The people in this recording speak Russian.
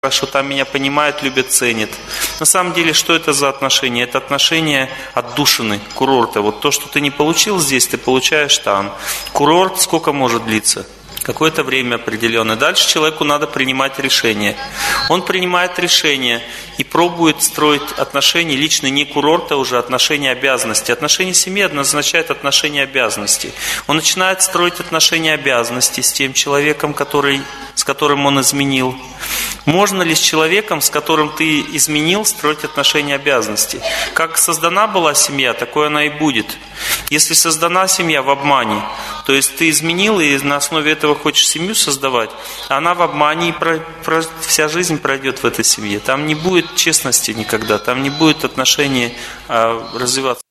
хорошо, там меня понимают, любят, ценят. На самом деле, что это за отношения? Это отношения отдушины, курорта. Вот то, что ты не получил здесь, ты получаешь там. Курорт сколько может длиться? Какое-то время определенное. Дальше человеку надо принимать решение. Он принимает решение и пробует строить отношения, лично не курорта уже, отношения обязанностей. Отношения семьи означает отношения обязанностей. Он начинает строить отношения обязанностей с тем человеком, с которым он изменил. Можно ли с человеком, с которым ты изменил, строить отношения обязанностей? Как создана была семья, такой она и будет. Если создана семья в обмане, то есть ты изменил и на основе этого хочешь семью создавать, она в обмане и вся жизнь пройдет в этой семье. Там не будет честности никогда, там не будет отношений развиваться.